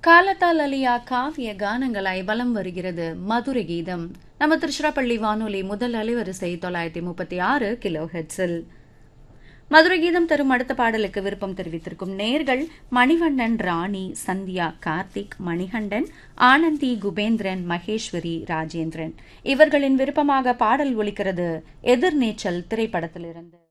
காலத்தால் அழியா காவிய கானங்களாய் வலம் வருகிறது மதுரை கீதம். நம்ம திருச்சிராப்பள்ளி வானொலி முதல் அலைவரிசை 936 கிலோ ஹெட்ஸில். மதுரை கீதம் தரும் அடுத்த பாடலுக்கு விருப்பம் தெரிவித்திருக்கும் நேர்கள் மணிவண்ணன், ராணி, சந்தியா, கார்த்திக், மணிகண்டன், ஆனந்தி, குபேந்திரன், மகேஸ்வரி, ராஜேந்திரன். இவர்களின் விருப்பமாக பாடல் ஒலிக்கிறது எதிர்நீச்சல் திரைப்படத்திலிருந்து.